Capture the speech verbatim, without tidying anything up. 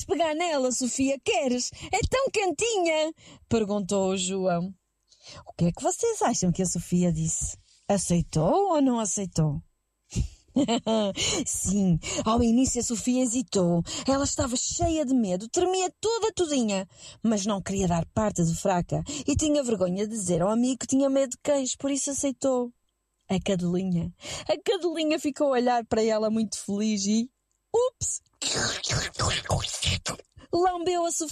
pegar nela, Sofia, queres? É tão quentinha!" perguntou o João. O que é que vocês acham que a Sofia disse? Aceitou ou não aceitou? Sim, ao início a Sofia hesitou. Ela estava cheia de medo, tremia toda todinha, mas não queria dar parte de fraca e tinha vergonha de dizer ao amigo que tinha medo de cães, por isso aceitou. A cadelinha. A cadelinha ficou a olhar para ela muito feliz e... Ups! Lambeu a Sofia.